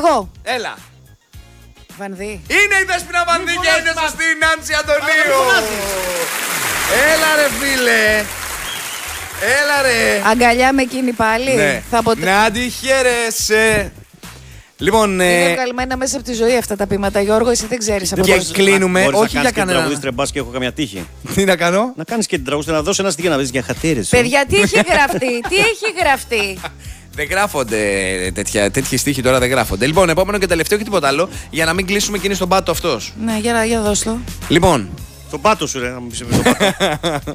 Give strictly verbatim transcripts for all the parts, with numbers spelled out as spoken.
Εγώ. Έλα. Βανδύ. Είναι η Δέσποινα Βανδύ και είναι σωστή η Νάνση Αντωνίου. Έλα ρε φίλε. Έλα ρε. Αγκαλιά με εκείνη πάλι. Ναι. Θα απο... Να τη χαίρεσαι. Λοιπόν, είναι ε... βγαλμένα μέσα από τη ζωή αυτά τα πείματα, Γιώργο, εσύ δεν ξέρεις από και πόσο. κλείνουμε, Μπορείς όχι να για κάνεις και την κανένα. τραγουδίστρια μπας και έχω καμιά τύχη. Τι να κάνω? Να κάνεις και την τραγουδίστρια, να δώσει ένα στοιχείο να βρεις για χατήρες. Παιδιά, τι έχει γραφτεί, τι έχει γραφτεί. Δεν γράφονται τέτοια, τέτοιοι στίχοι τώρα, δεν γράφονται. Λοιπόν, επόμενο και τελευταίο και τίποτα άλλο, για να μην κλείσουμε και είναι στον πάτο αυτός. Ναι, για, για δώσ' το. Λοιπόν. Στον πάτο σου, ρε, να μου πεις στον πάτο.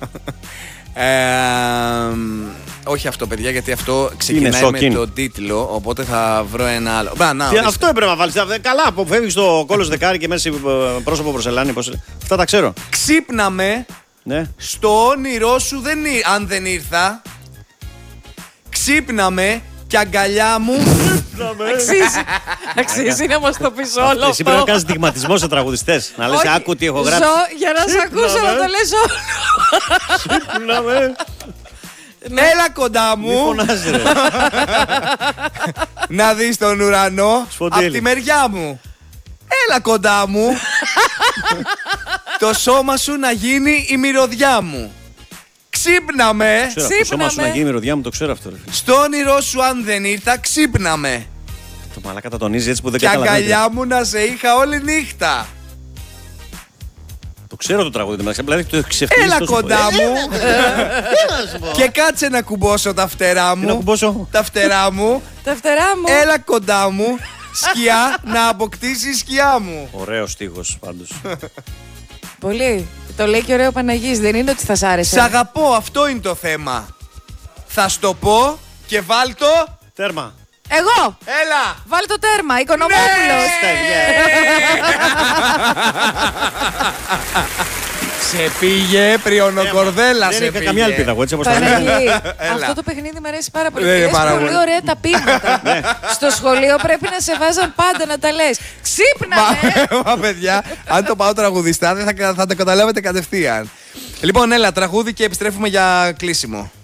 Ε, όχι αυτό, παιδιά, γιατί αυτό ξεκινάει με τον τίτλο. Οπότε θα βρω ένα άλλο. Μπα, να, Τι, αυτό έπρεπε να βάλεις. Καλά, αποφεύγεις το κόλλος δεκάρι και μέσα πρόσωπο προσελάνη. Αυτά τα ξέρω. Ξύπναμε. Ναι. Στο όνειρό σου δεν, αν δεν ήρθα. Ξύπναμε και αγκαλιά μου. Αξίζει. Αξίζει να μας το πεις όλο αυτό. Εσύ πρέπει να κάνεις δειγματισμό σε τραγουδιστές. Να λες, άκου τι έχω γράψει. Ζω, για να σε ακούσω να το λες όλο. Ξύπναμε. Έλα κοντά μου. Μη φωνάζει, ρε. Να δεις τον ουρανό Σφοντήλι. απ' τη μεριά μου. Έλα κοντά μου. Το σώμα σου να γίνει η μυρωδιά μου. Ξύπναμε. Ξέρω, το σώμα σου να γίνει η μυρωδιά μου, το ξέρω αυτό. Ρε. Στο όνειρό σου αν δεν ήρθα, ξύπναμε. Το μαλάκα τα τονίζει έτσι που δεν Και καταλαβαίνει. αγκαλιά μου να σε είχα όλη νύχτα. Το ξέρω το τραγούδι, δηλαδή το ξεφτύλισε. Έλα κοντά μου. Και κάτσε να κουμπώσω τα φτερά μου. Να κουμπώσω. Τα φτερά μου. Τα φτερά μου. Έλα κοντά μου. Σκιά να αποκτήσει η σκιά μου. Ωραίος στίχος πάντως. Πολύ. Το λέει και ωραίο Παναγής, δεν είναι ότι θα σ' άρεσε. Σ' αγαπώ, αυτό είναι το θέμα. Θα στο πω και βάλ το. Τέρμα. Εγώ! Έλα! Βάλ το τέρμα, Οικονομόπουλος. Σε πήγε πριονοκορδέλα. Δεν σε είχα πήγε. καμία ελπίδα εγώ έτσι όπως τα λέω. Παναγή, αυτό το παιχνίδι μου αρέσει πάρα πολύ. Δεν είναι Λες πάρα πολύ πολύ. ωραία τα πείματα. Στο σχολείο πρέπει να σε βάζαν πάντα να τα λες. Ξύπναμε! Μα, μα, παιδιά, αν το πάω τραγουδιστά δεν θα, θα το καταλάβετε κατευθείαν. Λοιπόν, έλα, τραγούδι και επιστρέφουμε για κλείσιμο.